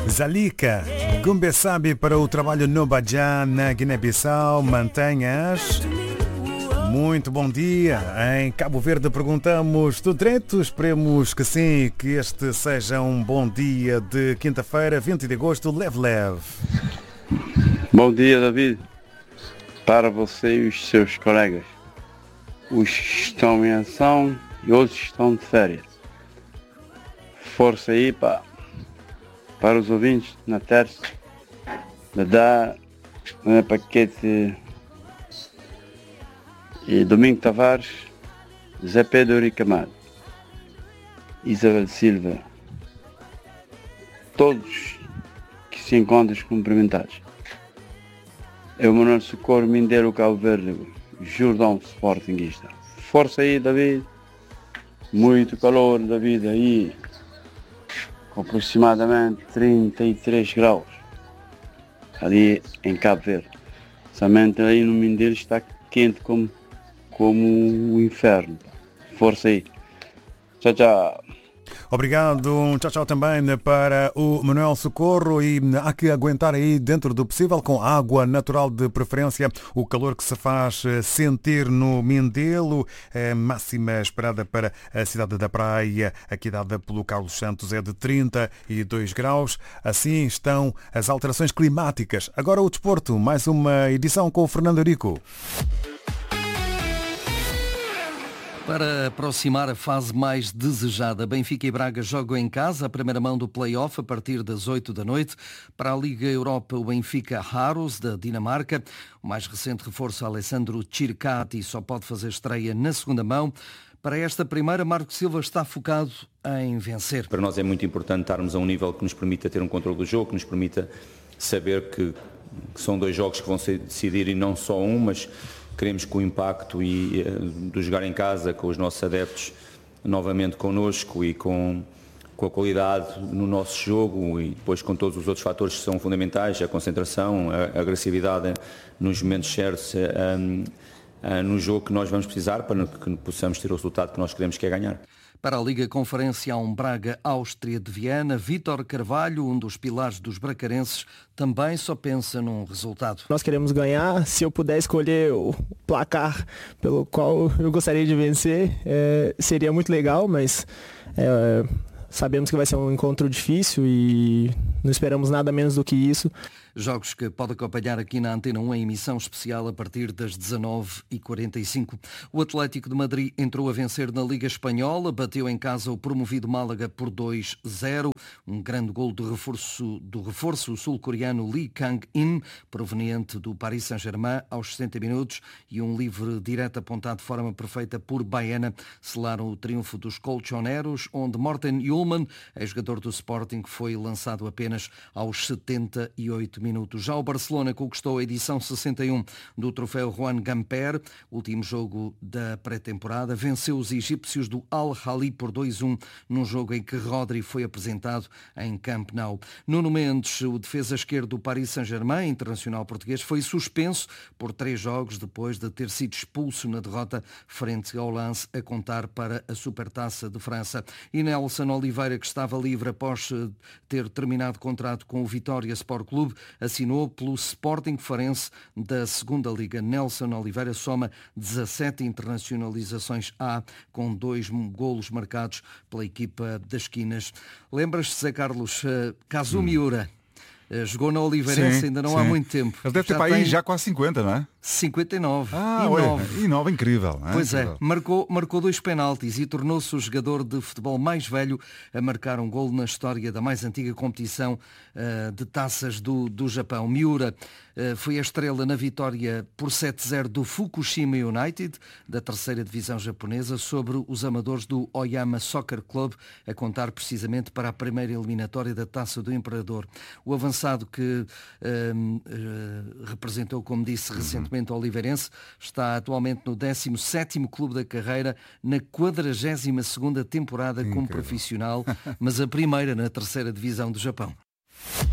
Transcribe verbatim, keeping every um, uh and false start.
Zalika, Gumbesabi para o trabalho no Bajá, na Guiné-Bissau. Mantenhas. Muito bom dia. Em Cabo Verde perguntamos tudo direito. Esperemos que sim, que este seja um bom dia de quinta-feira, vinte de agosto, leve-leve. Bom dia, David. Para você e os seus colegas. Uns estão em ação e outros estão de férias. Força aí para, para os ouvintes na terça. Dadá, Ana Paquete e Domingo Tavares, Zé Pedro e Camado, Isabel Silva. Todos que se encontram cumprimentados. É o Manuel Socorro Mindeiro Cabo Verde, Jordão Sportingista. Força aí, David. Muito calor, David, aí. Com aproximadamente trinta e três graus. Ali em Cabo Verde. Somente aí no Mindeiro está quente como, como um inferno. Força aí. Tchau, tchau. Obrigado, um tchau tchau também para o Manuel Socorro, e há que aguentar aí dentro do possível, com água natural de preferência, o calor que se faz sentir no Mindelo. A máxima esperada para a cidade da Praia, aqui dada pelo Carlos Santos, é de trinta e dois graus. Assim estão as alterações climáticas. Agora o desporto, mais uma edição com o Fernando Eurico. Para aproximar a fase mais desejada, Benfica e Braga jogam em casa a primeira mão do play-off a partir das oito da noite. Para a Liga Europa, o Benfica Haros, da Dinamarca. O mais recente reforço, Alessandro Circati, só pode fazer estreia na segunda mão. Para esta primeira, Marco Silva está focado em vencer. Para nós é muito importante estarmos a um nível que nos permita ter um controle do jogo, que nos permita saber que, que são dois jogos que vão se decidir e não só um, mas queremos que o impacto e, do jogar em casa, com os nossos adeptos novamente connosco e com, com a qualidade no nosso jogo, e depois com todos os outros fatores que são fundamentais, a concentração, a, a agressividade nos momentos certos, um, um, no jogo que nós vamos precisar para que possamos ter o resultado que nós queremos, que é ganhar. Para a Liga Conferência há um Braga-Áustria de Viana. Vítor Carvalho, um dos pilares dos bracarenses, também só pensa num resultado. Nós queremos ganhar. Se eu puder escolher o placar pelo qual eu gostaria de vencer, é, seria muito legal, mas é, sabemos que vai ser um encontro difícil e não esperamos nada menos do que isso. Jogos que pode acompanhar aqui na Antena um em emissão especial a partir das dezanove e quarenta e cinco. O Atlético de Madrid entrou a vencer na Liga Espanhola, bateu em casa o promovido Málaga por dois a zero. Um grande gol de reforço, do reforço sul-coreano Lee Kang-in, proveniente do Paris Saint-Germain, aos sessenta minutos, e um livre direto apontado de forma perfeita por Baena selaram o triunfo dos colchoneros, onde Morten Ullmann, ex-jogador do Sporting, foi lançado apenas aos setenta e oito minutos. Já o Barcelona conquistou a edição sessenta e um do troféu Juan Gamper, último jogo da pré-temporada. Venceu os egípcios do Al-Ahly por dois a um, num jogo em que Rodri foi apresentado em Camp Nou. Nuno Mendes, o defesa esquerdo do Paris Saint-Germain, internacional português, foi suspenso por três jogos depois de ter sido expulso na derrota frente ao Lens, a contar para a Supertaça de França. E Nelson Oliveira, que estava livre após ter terminado contrato com o Vitória Sport Clube, assinou pelo Sporting Farense da segunda Liga. Nelson Oliveira soma dezassete internacionalizações A, com dois golos marcados pela equipa das Quinas. Lembras-te, Zé Carlos, Kazu Miura? Hum. Jogou na Oliveirense, ainda não sim. há muito tempo. Ele deve ter para aí já quase cinquenta, não é? cinquenta e nove. Ah, e nove. E nove, incrível. É? Pois incrível. é, marcou, marcou dois penaltis e tornou-se o jogador de futebol mais velho a marcar um golo na história da mais antiga competição uh, de taças do, do Japão. Miura uh, foi a estrela na vitória por sete a zero do Fukushima United, da terceira divisão japonesa, sobre os amadores do Oyama Soccer Club, a contar precisamente para a primeira eliminatória da Taça do Imperador. O avançado que uh, uh, representou, como disse recentemente, o Oliveirense, está atualmente no décimo sétimo clube da carreira, na quadragésima segunda temporada como profissional, mas a primeira na terceira divisão do Japão.